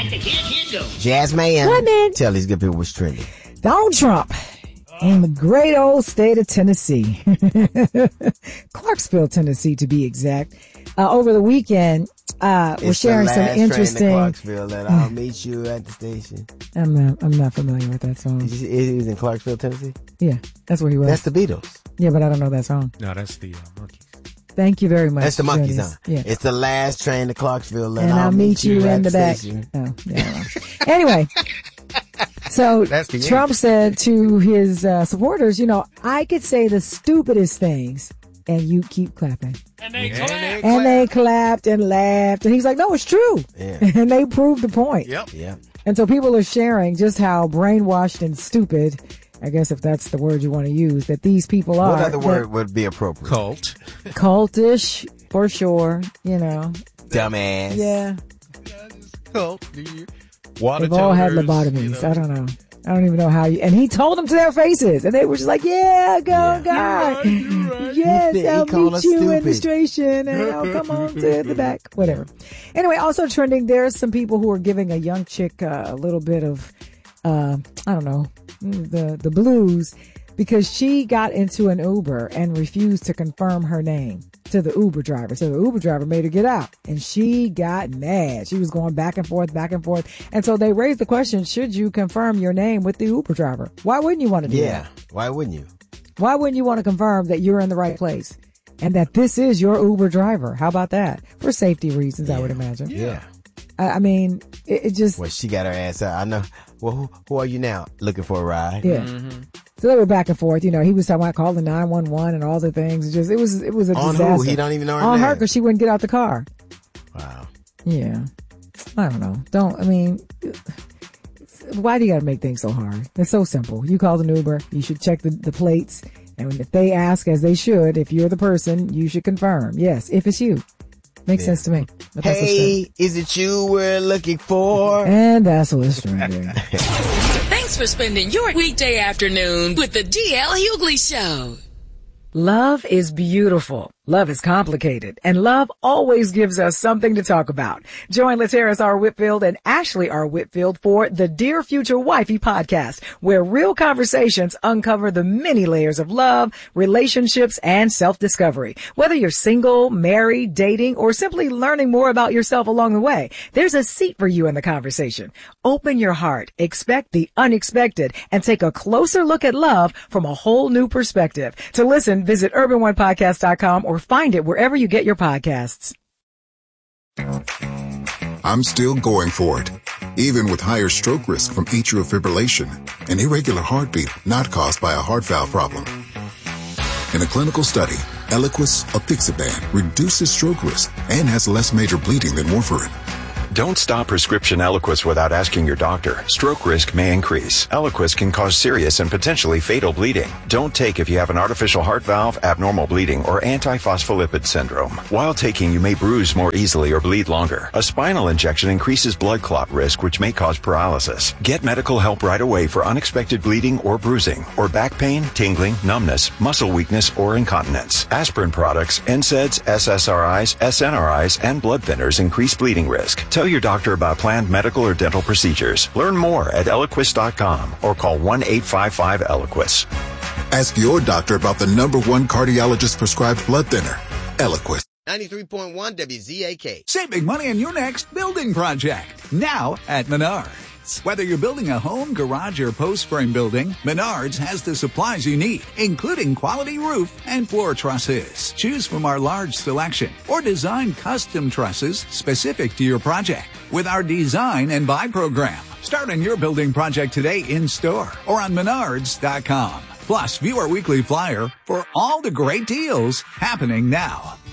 the kid. Here goes. Jasmine. Tell these good people what's trending. Donald Trump in the great old state of Tennessee. Clarksville, Tennessee, to be exact. Over the weekend, we're sharing some interesting. Clarksville, and I'll meet you at the station. I'm not familiar with that song. He was in Clarksville, Tennessee? Yeah, that's where he was. That's the Beatles. Yeah, but I don't know that song. No, that's the Monkees. Thank you very much. That's the Monkees, huh? Yeah. It's the last train to Clarksville, and I'll meet you in the back. Oh, yeah. Anyway. So Trump said to his supporters, I could say the stupidest things and you keep clapping. And they clapped. And they clapped and laughed. And he's like, no, it's true. Yeah. And they proved the point. Yep. Yeah. And so people are sharing just how brainwashed and stupid, I guess if that's the word you want to use, that these people are. What other word would be appropriate? Cult. Cultish, for sure, Dumbass. Yeah. Cult. They've all had lobotomies. I don't know. I don't even know how and he told them to their faces. And they were just like, yeah, go, guy. You're right. Yes, I'll meet you in the station and I'll come on to the back. Whatever. Anyway, also trending, there's some people who are giving a young chick a little bit of, I don't know, the blues because she got into an Uber and refused to confirm her name to the Uber driver. So the Uber driver made her get out and she got mad. She was going back and forth. And so they raised the question, should you confirm your name with the Uber driver? Why wouldn't you want to do that? Yeah. Why wouldn't you? Why wouldn't you want to confirm that you're in the right place and that this is your Uber driver? How about that? For safety reasons, I would imagine. Yeah. I mean, it just... Well, she got her ass out. I know. Well, who are you now? Looking for a ride? Yeah. Mm-hmm. So they were back and forth. He was talking about calling 911 and all the things. It was a disaster. On who? He don't even know her name. On her because she wouldn't get out the car. Wow. Yeah. I don't know. Why do you got to make things so hard? It's so simple. You call an Uber. You should check the plates. And if they ask, as they should, if you're the person, you should confirm. Yes, if it's you. Makes sense to me. Hey, is it you we're looking for? And that's what's trending. Thanks for spending your weekday afternoon with the DL Hughley Show. Love is beautiful. Love is complicated. And love always gives us something to talk about. Join Lateris R. Whitfield and Ashley R. Whitfield for the Dear Future Wifey podcast, where real conversations uncover the many layers of love, relationships, and self-discovery. Whether you're single, married, dating, or simply learning more about yourself along the way, there's a seat for you in the conversation. Open your heart, expect the unexpected, and take a closer look at love from a whole new perspective. To listen, visit urban1podcast.com or find it wherever you get your podcasts. I'm still going for it, even with higher stroke risk from atrial fibrillation, an irregular heartbeat not caused by a heart valve problem. In a clinical study, Eliquis apixaban reduces stroke risk and has less major bleeding than warfarin. Don't stop prescription Eliquis without asking your doctor. Stroke risk may increase. Eliquis can cause serious and potentially fatal bleeding. Don't take if you have an artificial heart valve, abnormal bleeding, or antiphospholipid syndrome. While taking, you may bruise more easily or bleed longer. A spinal injection increases blood clot risk, which may cause paralysis. Get medical help right away for unexpected bleeding or bruising, or back pain, tingling, numbness, muscle weakness, or incontinence. Aspirin products, NSAIDs, SSRIs, SNRIs, and blood thinners increase bleeding risk. Tell your doctor about planned medical or dental procedures. Learn more at Eliquis.com or call 1-855-ELIQUIS. Ask your doctor about the #1 cardiologist prescribed blood thinner, Eliquis. 93.1 WZAK. Save big money on your next building project. Now at Menards. Whether you're building a home, garage, or post frame building, Menards has the supplies you need, including quality roof and floor trusses. Choose from our large selection or design custom trusses specific to your project with our Design and Buy program. Start on your building project today in store or on Menards.com. Plus, view our weekly flyer for all the great deals happening now.